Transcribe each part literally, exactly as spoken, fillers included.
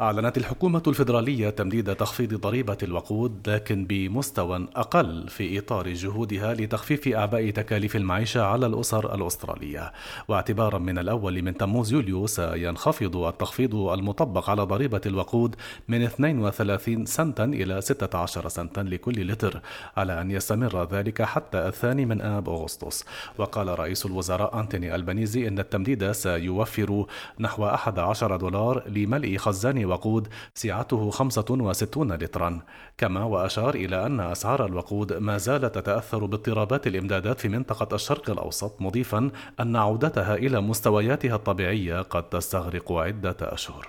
أعلنت الحكومة الفيدرالية تمديد تخفيض ضريبة الوقود، لكن بمستوى أقل في إطار جهودها لتخفيف أعباء تكاليف المعيشة على الأسر الأسترالية. واعتبارا من الأول من تموز يوليو سينخفض التخفيض المطبق على ضريبة الوقود من اثنين وثلاثين سنتا إلى ستة عشر سنتا لكل لتر، على أن يستمر ذلك حتى الثاني من آب أغسطس. وقال رئيس الوزراء أنتوني ألبانيزي إن التمديد سيوفر نحو أحد عشر دولار لملء خزان وقود سعته خمسة وستين لترا. كما وأشار إلى أن أسعار الوقود ما زالت تتأثر باضطرابات الإمدادات في منطقة الشرق الأوسط، مضيفا أن عودتها إلى مستوياتها الطبيعية قد تستغرق عدة أشهر.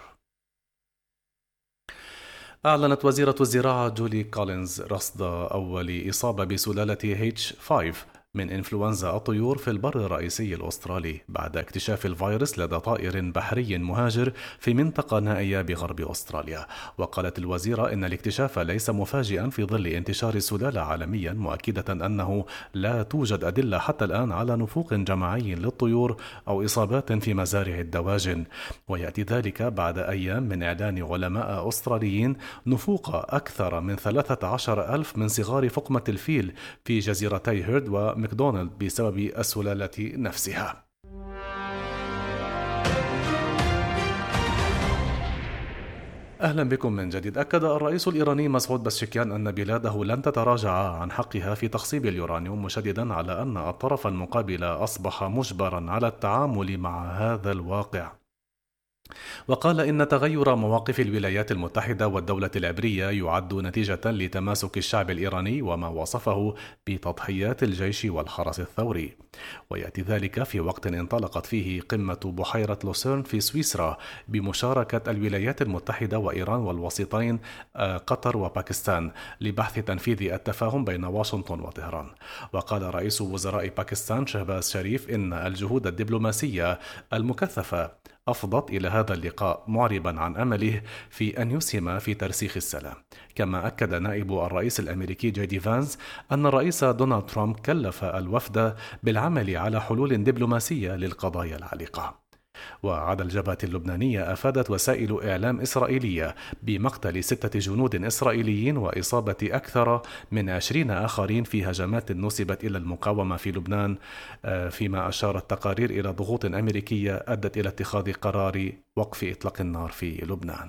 أعلنت وزيرة الزراعة جولي كولينز رصد أول إصابة بسلالة إتش خمسة من إنفلونزا الطيور في البر الرئيسي الأسترالي بعد اكتشاف الفيروس لدى طائر بحري مهاجر في منطقة نائية بغرب أستراليا. وقالت الوزيرة إن الاكتشاف ليس مفاجئا في ظل انتشار السلالة عالميا، مؤكدة أنه لا توجد أدلة حتى الآن على نفوق جماعي للطيور أو إصابات في مزارع الدواجن. ويأتي ذلك بعد أيام من إعلان علماء أستراليين نفوق أكثر من ثلاثة عشر ألف من صغار فقمة الفيل في جزيرتي هيرد و ماكدونالد بسبب السلالة نفسها. أهلا بكم من جديد. أكد الرئيس الإيراني مسعود بزشكيان أن بلاده لن تتراجع عن حقها في تخصيب اليورانيوم، مشددا على أن الطرف المقابل أصبح مجبرا على التعامل مع هذا الواقع. وقال إن تغير مواقف الولايات المتحدة والدولة العبرية يعد نتيجة لتماسك الشعب الإيراني وما وصفه بتضحيات الجيش والحرس الثوري. ويأتي ذلك في وقت انطلقت فيه قمة بحيرة لوسيرن في سويسرا بمشاركة الولايات المتحدة وإيران والوسيطين قطر وباكستان لبحث تنفيذ التفاهم بين واشنطن وطهران. وقال رئيس وزراء باكستان شهباز شريف إن الجهود الدبلوماسية المكثفة أفضت إلى هذا اللقاء، معربا عن أمله في أن يسهم في ترسيخ السلام. كما أكد نائب الرئيس الأمريكي جي دي فانس أن الرئيس دونالد ترامب كلف الوفد بالعمل على حلول دبلوماسية للقضايا العالقة. وعلى الجبهة اللبنانية أفادت وسائل إعلام إسرائيلية بمقتل ستة جنود إسرائيليين وإصابة أكثر من عشرين آخرين في هجمات نسبت إلى المقاومة في لبنان، فيما أشارت تقارير إلى ضغوط أمريكية أدت إلى اتخاذ قرار وقف إطلاق النار في لبنان.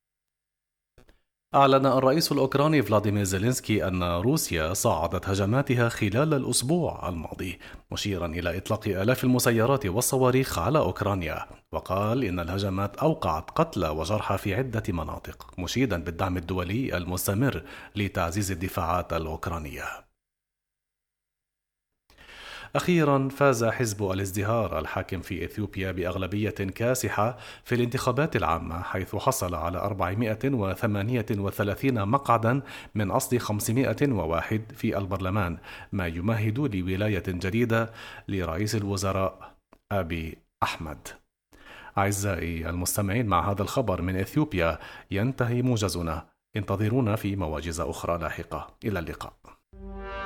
أعلن الرئيس الأوكراني فلاديمير زيلينسكي أن روسيا صعدت هجماتها خلال الأسبوع الماضي، مشيرا إلى إطلاق آلاف المسيرات والصواريخ على أوكرانيا. وقال إن الهجمات أوقعت قتلى وجرحى في عدة مناطق، مشيدا بالدعم الدولي المستمر لتعزيز الدفاعات الأوكرانية. أخيرا فاز حزب الازدهار الحاكم في إثيوبيا بأغلبية كاسحة في الانتخابات العامة، حيث حصل على أربعمائة وثمانية وثلاثين مقعدا من أصل خمسمائة وواحد في البرلمان، ما يمهد لولاية جديدة لرئيس الوزراء أبي أحمد. أعزائي المستمعين، مع هذا الخبر من إثيوبيا ينتهي موجزنا. انتظرونا في مواجز أخرى لاحقة. إلى اللقاء.